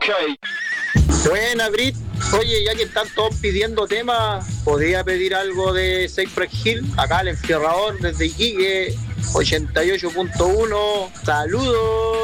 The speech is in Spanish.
Buena, Brit. Oye, ya que están todos pidiendo temas, ¿podría pedir algo de Cypress Hill? Acá el enfierrador desde Iquique, 88.1. ¡Saludos!